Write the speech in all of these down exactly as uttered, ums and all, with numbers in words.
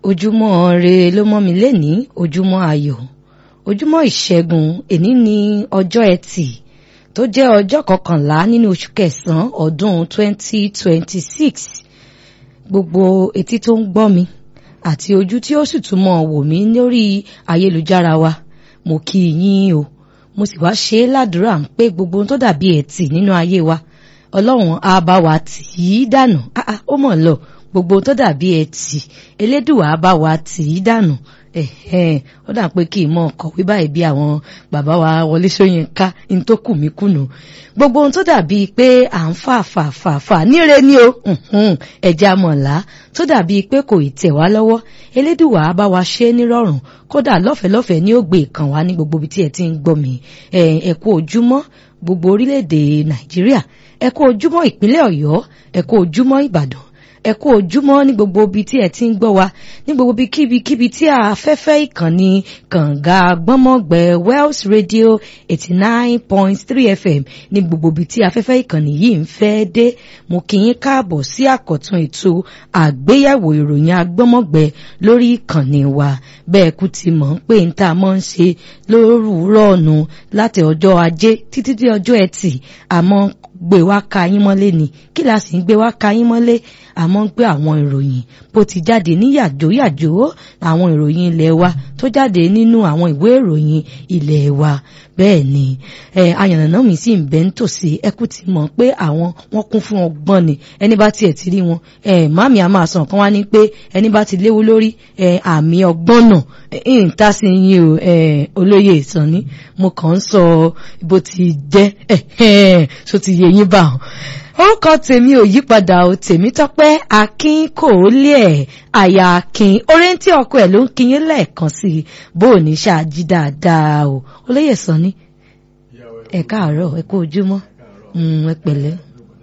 ojúmọ́ ire ló mọ́ mi lénìí ojúmọ́ ayọ̀ ojúmọ́ ìṣẹ́gun èní ní ọjọ́ ẹtì tó jẹ́ ọjọ́ kọkànlá nínú oṣù kẹsàn-án ọdún twenty twenty six gbogbo etí tó ń gbọ́ mi àti ojú tí ó sì tún mọ́ wò mí lórí ayélujára wa mo kí yín o mo sì wá ṣe é ládùúrà pé gbogbo ohun tó dàbí ẹ̀tì nínú ayé wa ọlọ́run á bá wa tì í dànù ó mọ̀ lọ gbogbo tó dàbí ẹtì elédùà bá wa tì í dànù ẹ̀hẹ́n ó dà pé kí n mọ kọ̀wé báyìí bí àwọn bàbá wa Wọlé Ṣóyínká ní tó kù mí kùnú gbogbo ohun tó dàbí pé à ń fà fà fà fà níre ni o ẹja mọ̀lá tó dàbí pé kò ì tẹ̀ wá lọ́wọ́ elédùà bá wa ṣe é nírọ̀rùn kódà lọ́fẹ̀lọ́fẹ̀ ní ó gbé ìkàn wá ní gbogbo ibi tí ẹ ti ń gbọ́ mi ẹ kú ojúmọ́ gbogbo orílẹ̀-èdè Nàìjíríà ẹ kú ojúmọ́ ìpínlẹ̀ Ọ̀yọ́ ẹ kú ojúmọ́ Ìbàdàn ẹ kú ojúmọ́ ní gbogbo ibi tí ẹ ti ń gbọ́ wa ní gbogbo ibi kíbi kíbi tí afẹ́fẹ́ ìkànnì kànga gbọ́mọ̀gbẹ́ Wells Radio eighty nine point three F M ní gbogbo ibi tí afẹ́fẹ́ ìkànnì yìí ń fẹ́ dé mo kí yín káàbọ̀ sí àkọ́tún ètò àgbéyẹ̀wò ìròyìn agbọ́mọ̀gbẹ́ lórí ìkànnì wa bẹ́ẹ̀ kú ti mọ̀ pé n ta mọ́ ń ṣe lórúurọ̀ ọ̀nù láti ọjọ́ ajé títí dé ọjọ́ ẹtì àmọ́ gbé wá ka yín mọ́lé ni kí la sì ń gbé wá ka yín mọ́lé àmọ́ ń gbé àwọn ìròyìn bó ti jáde ní yàjóyàjó àwọn ìròyìn ilẹ̀ wa tó jáde nínú àwọn ìwé ìròyìn ilẹ̀ wa bẹ́ẹ̀ ni ayànnàná mi sì ń bẹ ń tòsí ẹkú ti mọ̀ pé àwọn wọn kún fún ọgbọ́n ni ẹni bá tiẹ̀ ti rí wọn màmí a máa sàn kán wá ní pé ẹni bá ti léwu lórí àmì ọgbọ́n náà ń ta sí yín o olóyè Ìsànní mo kàn ń sọ bó ti jẹ́ so ti yẹ yín bá wọn orúkọ tèmi ò yípadà o Tèmítọ́pẹ́ Akínkòólé àyà Akin oréntí ọkọ ẹ̀ ló ń kíyín lẹ́ẹ̀kan sí i bó ò ní ṣáàjí dáadáa o olóyè Ìsànní ẹ káàárọ̀ ẹ kú ojúmọ́ ẹ pẹ̀lẹ́.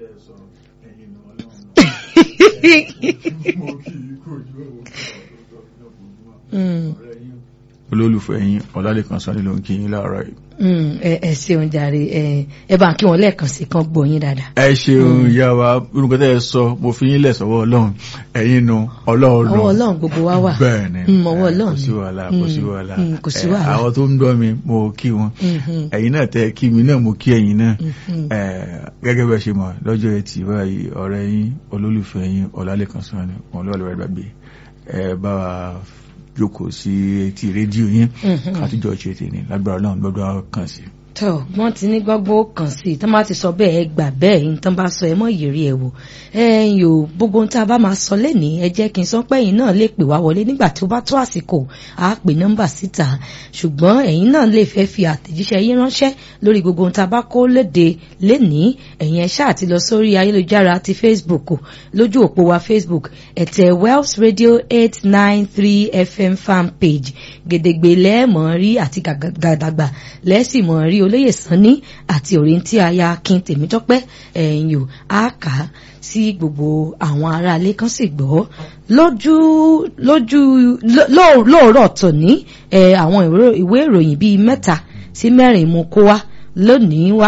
olólùfẹ́ yín Ọlálékan Sanni ló ń kí yín láàárọ̀ yìí. ẹ ṣeun jàre ẹ bá kí wọn lẹ́ẹ̀kan sí kan gbọ́ yín dáadáa. ẹ ṣeun ìyá wa orúkọ tẹ́ ẹ sọ mo fi yín lẹ̀ sọ́wọ́ Ọlọ́run ẹ̀yin nu Ọlọ́run ọwọ́ Ọlọ́run gbogbo wa wà bẹ́ẹ̀ ni ọwọ́ Ọlọ́run kò sí wàhálà kò sí wàhálà kò sí wàhálà àwọn tó ń gbọ́ mi mo kí wọn ẹ̀yin náà tẹ́ kí mi náà mo kí ẹ̀yin náà gẹ́gẹ́ bẹ́ẹ̀ ṣe mọ̀ lọ́jọ́ ẹtì báyìí ọ̀rẹ́ yín olólùfẹ́ yín Ọlálékan Sanni wọn lọ́ọ̀lọ́wọ́ gbàgbé ẹ bá wa jókòó sí etí rédíò yín àtijọ́ ṣe tèmi lágbára Ọlọ́run gbọ́dọ̀ kàn sí. tọ́ wọ́n ti ní gbọ́gbọ́ kàn sí i tán bá ti sọ bẹ́ẹ̀ ẹ gbà bẹ́ẹ̀ ní tán bá sọ ẹ mọ́ ìyèrí ẹ̀ wò ẹ̀yìn o gbogbo ohun tá a bá máa sọ lẹ́nìí ẹ jẹ́ kí n sọ pé ẹ̀yin náà lè pè wá wọlé nígbà tó bá tó àsìkò á pè nọ́mbà síta ṣùgbọ́n ẹ̀yin náà lè fẹ́ fi àtẹ̀jíṣẹ́ yín ránṣẹ́ lórí gbogbo ohun tá a bá kó léde lẹ́nìí ẹ̀yin ẹ ṣáà ti lọ sórí ayélujára ti Facebook lójú òpó wa Facebook ẹ̀tẹ̀ Wells Radio eight nine three F M fan page gèdègbè lẹ́ẹ̀mọ́ rí àti gàdàgbà lẹ́sìn mọ́ rí olóyè Ìsànní àti òrìntí aya Akin Tèmítọ́pẹ́ ẹ̀yìn ò á kà á sí gbogbo àwọn ará ilé kan sì gbọ́ lójú lójú lóòrọ̀ tòní àwọn ìwé ìròyìn bíi mẹ́ta sí mẹ́rin mú kó wá lónìí wá